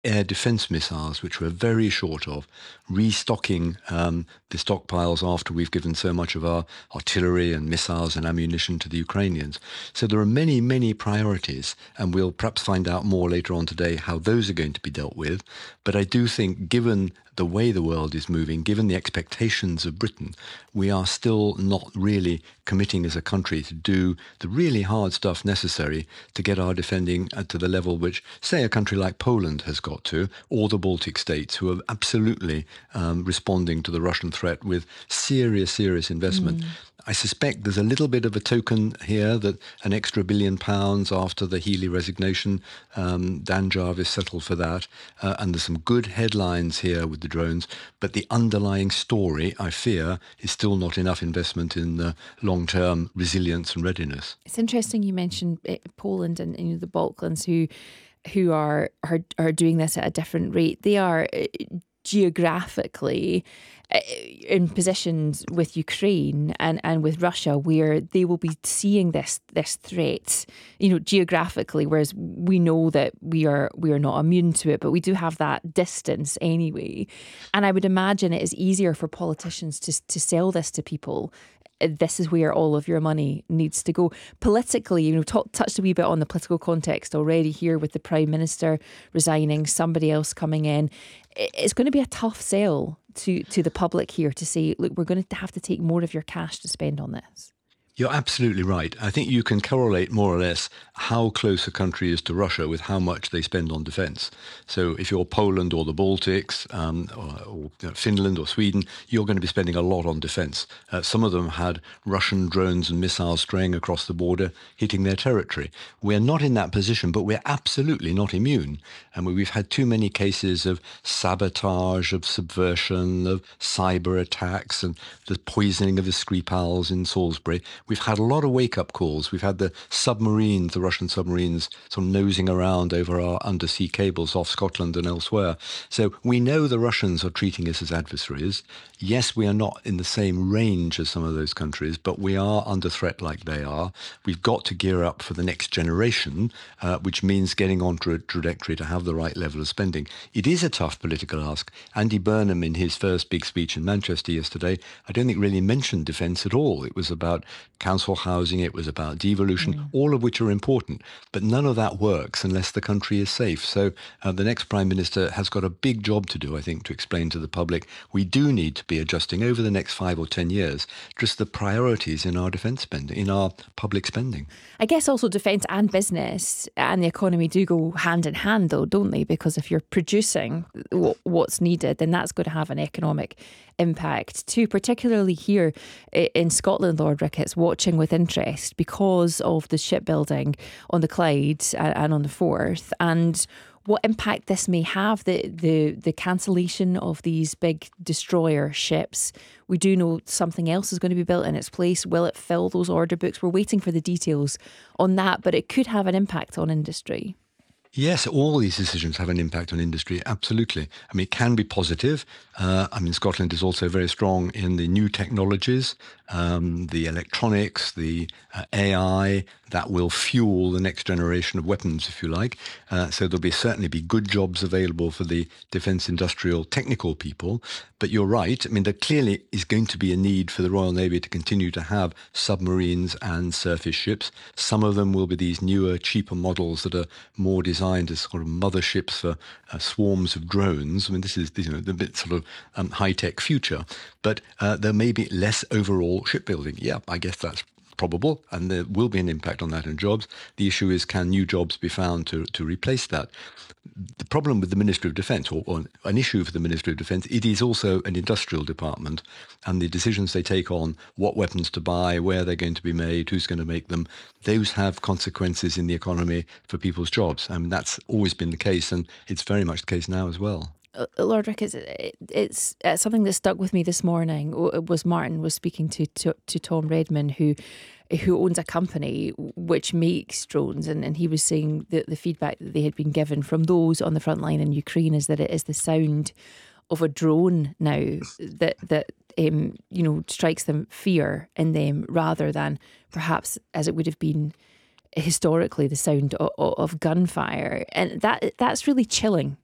air defense missiles, which we're very short of, restocking the stockpiles after we've given so much of our artillery and missiles and ammunition to the Ukrainians. So there are many, many priorities, and we'll perhaps find out more later on today how those are going to be dealt with. But I do think, given the way the world is moving, given the expectations of Britain, we are still not really committing as a country to do the really hard stuff necessary to get our defending to the level which, say, a country like Poland has got to, or the Baltic states, who are absolutely responding to the Russian threat with serious, serious investment. I suspect there's a little bit of a token here that an extra £1 billion after the Healy resignation, Dan Jarvis settled for that, and there's some good headlines here with the drones, but the underlying story, I fear, is still not enough investment in long-term resilience and readiness. It's interesting you mentioned Poland and the Balkans who are doing this at a different rate. They are geographically in positions with Ukraine and with Russia where they will be seeing this threat, geographically, whereas we know that we are not immune to it, but we do have that distance anyway. And I would imagine it is easier for politicians to sell this to people. This is where all of your money needs to go. Politically, touched a wee bit on the political context already here with the Prime Minister resigning, somebody else coming in. It's going to be a tough sell to the public here to say, look, we're going to have to take more of your cash to spend on this. You're absolutely right. I think you can correlate more or less how close a country is to Russia with how much they spend on defence. So if you're Poland or the Baltics or Finland or Sweden, you're going to be spending a lot on defence. Some of them had Russian drones and missiles straying across the border, hitting their territory. We're not in that position, but we're absolutely not immune. And we've had too many cases of sabotage, of subversion, of cyber attacks, and the poisoning of the Skripals in Salisbury. We've had a lot of wake-up calls. We've had the submarines, the Russian submarines, sort of nosing around over our undersea cables off Scotland and elsewhere. So we know the Russians are treating us as adversaries. Yes, we are not in the same range as some of those countries, but we are under threat like they are. We've got to gear up for the next generation, which means getting onto a trajectory to have the right level of spending. It is a tough political ask. Andy Burnham, in his first big speech in Manchester yesterday, I don't think really mentioned defence at all. It was about council housing, it was about devolution, all of which are important. But none of that works unless the country is safe. So the next Prime Minister has got a big job to do, I think, to explain to the public we do need to be adjusting over the next 5 or 10 years just the priorities in our defence spending, in our public spending. I guess also defence and business and the economy do go hand in hand, though, don't they? Because if you're producing what's needed, then that's going to have an economic impact too, particularly here in Scotland, Lord Ricketts, watching with interest because of the shipbuilding on the Clyde and on the Forth, and what impact this may have, the cancellation of these big destroyer ships. We do know something else is going to be built in its place. Will it fill those order books? We're waiting for the details on that, but it could have an impact on industry. Yes, all these decisions have an impact on industry, absolutely. I mean, it can be positive. Scotland is also very strong in the new technologies, the electronics, the AI, that will fuel the next generation of weapons, if you like. So there'll certainly be good jobs available for the defence industrial technical people. But you're right. I mean, there clearly is going to be a need for the Royal Navy to continue to have submarines and surface ships. Some of them will be these newer, cheaper models that are more designed as sort of motherships for swarms of drones. I mean, this is the bit sort of high-tech future. But there may be less overall shipbuilding. Yeah, I guess that's probable, and there will be an impact on that in jobs. The issue is, can new jobs be found to replace that? The problem with the Ministry of Defence, or an issue for the Ministry of Defence, it is also an industrial department, and the decisions they take on what weapons to buy, where they're going to be made, who's going to make them, those have consequences in the economy for people's jobs. I mean, that's always been the case, and it's very much the case now as well. Lord Ricketts, it's something that stuck with me this morning. Was Martin was speaking to Tom Redman, who owns a company which makes drones, and he was saying that the feedback that they had been given from those on the front line in Ukraine is that it is the sound of a drone now that strikes them fear in them, rather than perhaps as it would have been historically the sound of gunfire, and that's really chilling